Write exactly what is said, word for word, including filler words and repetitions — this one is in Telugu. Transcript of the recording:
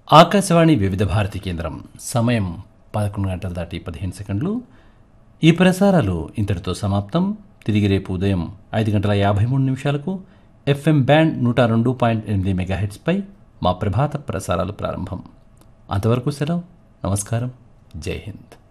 ఆకాశవాణి వివిధ భారతి కేంద్రం సమయం పదకొండు గంటల దాటి పదిహేను సెకండ్లు. ఈ ప్రసారాలు ఇంతటితో సమాప్తం. తిరిగి రేపు ఉదయం ఐదు గంటల యాభై మూడు నిమిషాలకు ఎఫ్ఎం బ్యాండ్ నూట రెండు పాయింట్ ఎనిమిది మెగాహెట్స్పై మా ప్రభాత ప్రసారాలు ప్రారంభం. అంతవరకు సెలవు. నమస్కారం. జై హింద్.